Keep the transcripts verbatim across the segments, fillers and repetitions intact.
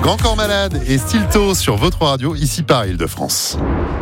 Grand Corps Malade et Stilto sur votre radio, ici par Île-de-France.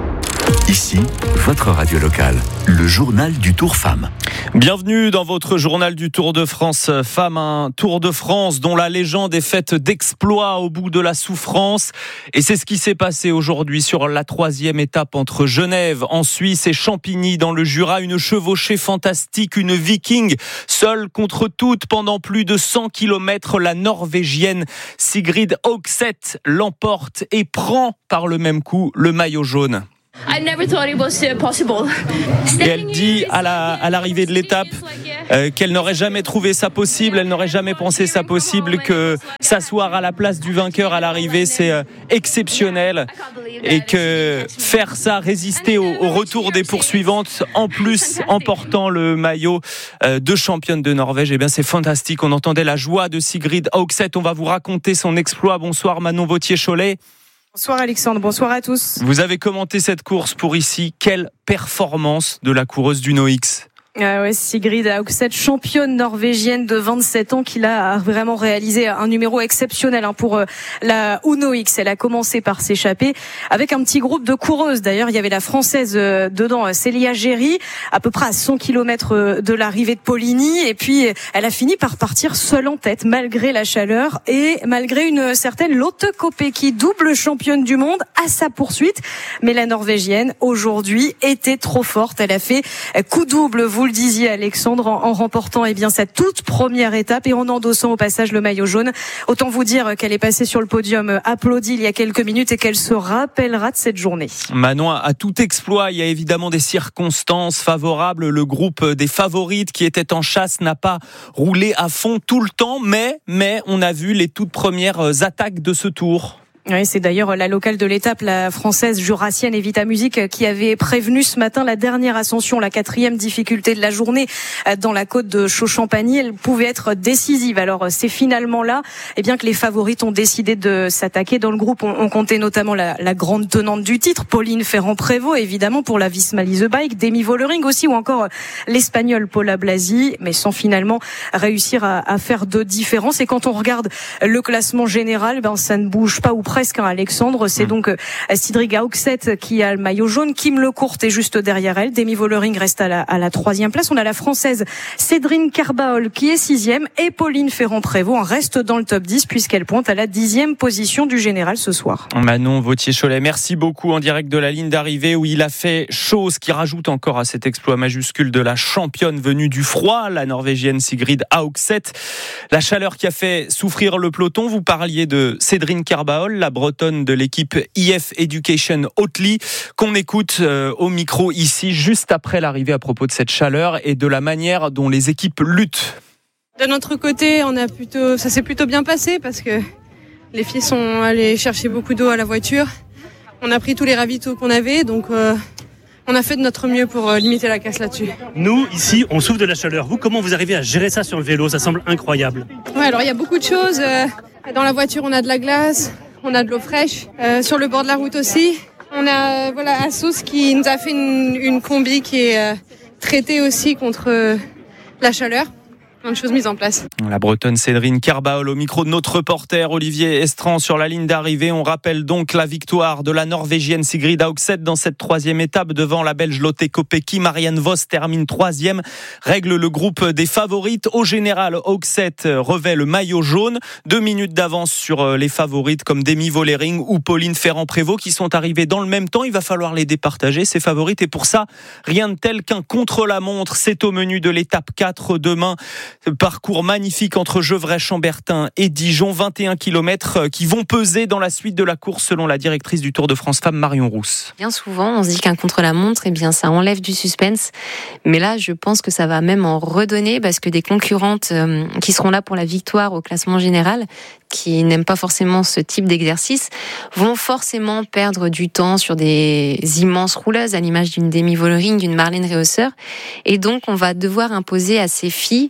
Ici, votre radio locale, le journal du Tour Femmes. Bienvenue dans votre journal du Tour de France Femmes, un Tour de France dont la légende est faite d'exploits au bout de la souffrance. Et c'est ce qui s'est passé aujourd'hui sur la troisième étape entre Genève en Suisse et Champigny dans le Jura. Une chevauchée fantastique, une viking seule contre toutes pendant plus de cent kilomètres. La Norvégienne Sigrid Høgseth l'emporte et prend par le même coup le maillot jaune. I never thought it was possible. Et elle dit à, la, à l'arrivée de l'étape euh, qu'elle n'aurait jamais trouvé ça possible, elle n'aurait jamais pensé ça possible, que s'asseoir à la place du vainqueur à l'arrivée c'est euh, exceptionnel et que faire ça, résister au, au retour des poursuivantes, en plus en portant le maillot euh, de championne de Norvège, eh bien c'est fantastique. On entendait la joie de Sigrid Høgseth. On va vous raconter son exploit. Bonsoir Manon Vauthier-Cholet. Bonsoir Alexandre, bonsoir à tous. Vous avez commenté cette course pour ici. Quelle performance de la coureuse du Noix. Ah ouais, Sigrid Høgseth, championne norvégienne de vingt-sept ans, qui a vraiment réalisé un numéro exceptionnel hein, pour la Uno X. Elle a commencé par s'échapper avec un petit groupe de coureuses. D'ailleurs, il y avait la française dedans, Célia Géry, à peu près à cent kilomètres de l'arrivée de Poligny. Et puis, elle a fini par partir seule en tête, malgré la chaleur et malgré une certaine Lotte Kopecky, double championne du monde, à sa poursuite. Mais la Norvégienne, aujourd'hui, était trop forte. Elle a fait coup double, vous le disiez Alexandre, en, en remportant eh bien sa toute première étape et en endossant au passage le maillot jaune. Autant vous dire qu'elle est passée sur le podium applaudie il y a quelques minutes et qu'elle se rappellera de cette journée. Manon, à tout exploit, il y a évidemment des circonstances favorables. Le groupe des favorites qui était en chasse n'a pas roulé à fond tout le temps, mais, mais on a vu les toutes premières attaques de ce tour. Oui, c'est d'ailleurs la locale de l'étape, la française jurassienne Evita Music, qui avait prévenu ce matin la dernière ascension, la quatrième difficulté de la journée dans la côte de Chaux-Champagny. Elle pouvait être décisive. Alors c'est finalement là, eh bien que les favorites ont décidé de s'attaquer. Dans le groupe, on, on comptait notamment la, la grande tenante du titre, Pauline Ferrand-Prévot, évidemment pour la Visma Lease Bike, Demi Vollering aussi, ou encore l'Espagnol Paula Blasi, mais sans finalement réussir à, à faire de différence. Et quand on regarde le classement général, ben ça ne bouge pas ou presque. Presque un Alexandre, c'est donc Sigrid Høgseth qui a le maillot jaune, Kim Lecourt est juste derrière elle, Demi Vollering reste à la, à la troisième place, on a la française Cédrine Carbaol qui est sixième et Pauline Ferrand-Prévot en reste dans le top dix puisqu'elle pointe à la dixième position du général ce soir. Manon Vauthier-Cholet, merci beaucoup en direct de la ligne d'arrivée où il a fait chaud, ce qui rajoute encore à cet exploit majuscule de la championne venue du froid, la Norvégienne Sigrid Høgseth. La chaleur qui a fait souffrir le peloton, vous parliez de Cédrine Carbaol, la bretonne de l'équipe I F Education Oatly, qu'on écoute euh, au micro ici, juste après l'arrivée à propos de cette chaleur et de la manière dont les équipes luttent. De notre côté, on a plutôt, ça s'est plutôt bien passé parce que les filles sont allées chercher beaucoup d'eau à la voiture. On a pris tous les ravitaux qu'on avait, donc euh, on a fait de notre mieux pour euh, limiter la casse là-dessus. Nous, ici, on souffre de la chaleur. Vous, comment vous arrivez à gérer ça sur le vélo ? Ça semble incroyable. Ouais, alors il y a beaucoup de choses. Euh, dans la voiture, on a de la glace. On a de l'eau fraîche. Euh, sur le bord de la route aussi. On a voilà Asos qui nous a fait une, une combi qui est euh, traitée aussi contre euh, la chaleur. Plein de choses mises en place. La bretonne Cédrine Carbaol au micro de notre reporter Olivier Estran sur la ligne d'arrivée. On rappelle donc la victoire de la Norvégienne Sigrid Høgseth dans cette troisième étape devant la Belge Lotte Kopecky. Marianne Vos termine troisième, règle le groupe des favorites. Au général, Høgseth revêt le maillot jaune. Deux minutes d'avance sur les favorites comme Demi Vollering ou Pauline Ferrand-Prévot qui sont arrivées dans le même temps. Il va falloir les départager, ces favorites. Et pour ça, rien de tel qu'un contre-la-montre. C'est au menu de l'étape quatre demain. Parcours magnifique entre Gevrey-Chambertin et Dijon, vingt et un kilomètres qui vont peser dans la suite de la course selon la directrice du Tour de France Femmes, Marion Rousse. Bien souvent, on se dit qu'un contre-la-montre, eh bien, ça enlève du suspense. Mais là, je pense que ça va même en redonner parce que des concurrentes euh, qui seront là pour la victoire au classement général, qui n'aiment pas forcément ce type d'exercice, vont forcément perdre du temps sur des immenses rouleuses à l'image d'une Demi Vollering, d'une Marlène Reusser. Et donc, on va devoir imposer à ces filles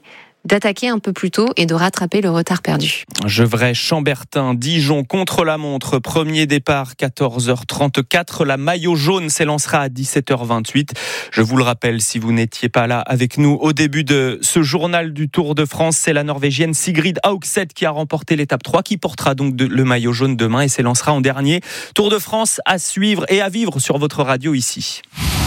d'attaquer un peu plus tôt et de rattraper le retard perdu. Gevrey-Chambertin, Dijon contre la montre, premier départ quatorze heures trente-quatre. La maillot jaune s'élancera à dix-sept heures vingt-huit. Je vous le rappelle, si vous n'étiez pas là avec nous au début de ce journal du Tour de France, c'est la Norvégienne Sigrid Haugset qui a remporté l'étape trois, qui portera donc de, le maillot jaune demain et s'élancera en dernier. Tour de France à suivre et à vivre sur votre radio ici.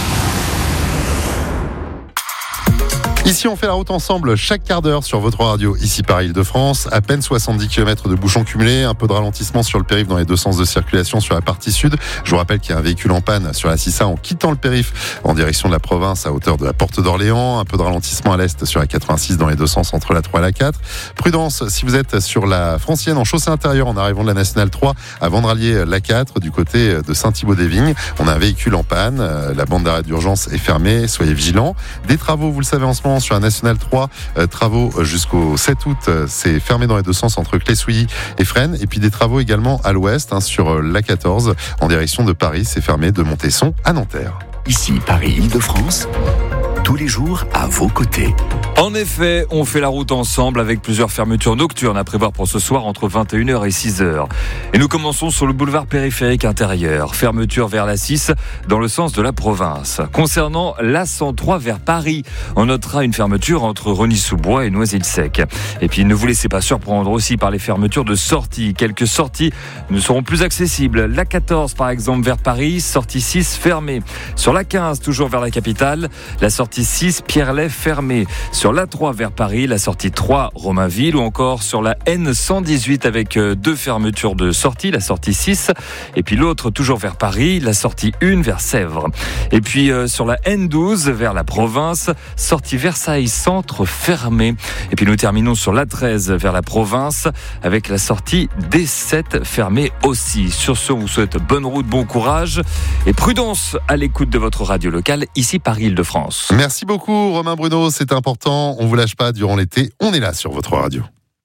Ici, on fait la route ensemble chaque quart d'heure sur votre radio, ici par Île-de-France. À peine soixante-dix kilomètres de bouchons cumulés, un peu de ralentissement sur le périph' dans les deux sens de circulation sur la partie sud. Je vous rappelle qu'il y a un véhicule en panne sur la six A en quittant le périph' en direction de la province à hauteur de la Porte d'Orléans. Un peu de ralentissement à l'est sur la quatre-vingt-six dans les deux sens entre la trois et la quatre. Prudence si vous êtes sur la Francienne en chaussée intérieure en arrivant de la Nationale trois avant de rallier la quatre du côté de Saint-Thibaud-des-Vignes. On a un véhicule en panne, la bande d'arrêt d'urgence est fermée, soyez vigilants. Des travaux, vous le savez en ce moment, sur la Nationale trois, euh, travaux jusqu'au sept août, euh, c'est fermé dans les deux sens entre Clé-Souilly et Fresnes, et puis des travaux également à l'ouest, hein, sur euh, la quatorze en direction de Paris, c'est fermé de Montesson à Nanterre. Ici Paris-Île-de-France, tous les jours à vos côtés. En effet, on fait la route ensemble avec plusieurs fermetures nocturnes à prévoir pour ce soir entre vingt et une heures et six heures. Et nous commençons sur le boulevard périphérique intérieur. Fermeture vers la six dans le sens de la province. Concernant l'A cent trois vers Paris, on notera une fermeture entre Rosny-sous-Bois et Noisy-le-Sec. Et puis ne vous laissez pas surprendre aussi par les fermetures de sorties. Quelques sorties ne seront plus accessibles. La quatorze par exemple vers Paris, sortie six fermée. Sur la quinze toujours vers la capitale, la sortie six Pierre-Laye fermée. Sur la trois vers Paris, la sortie trois Romainville, ou encore sur la N cent dix-huit avec deux fermetures de sortie, la sortie six, et puis l'autre toujours vers Paris, la sortie un vers Sèvres. Et puis euh, sur la N douze vers la province, sortie Versailles centre fermée. Et puis nous terminons sur la treize vers la province avec la sortie D sept fermée aussi. Sur ce, on vous souhaite bonne route, bon courage et prudence à l'écoute de votre radio locale ici par Île-de-France. Merci beaucoup Romain Bruno, c'est important. On vous lâche pas durant l'été, on est là sur votre radio.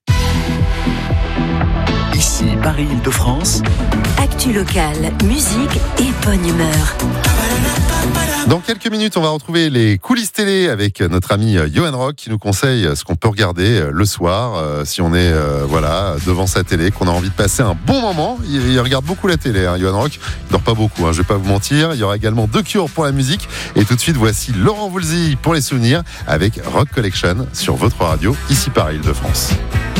Ici Paris-Île-de-France. Actu locale, musique et bonne humeur. Dans quelques minutes, on va retrouver les coulisses télé avec notre ami Johan Rock qui nous conseille ce qu'on peut regarder le soir euh, si on est euh, voilà devant sa télé, qu'on a envie de passer un bon moment. Il, il regarde beaucoup la télé, hein, Johan Rock. Il dort pas beaucoup, hein, je vais pas vous mentir. Il y aura également deux cures pour la musique. Et tout de suite, voici Laurent Voulzy pour les souvenirs avec Rock Collection sur votre radio, ici par Île-de-France.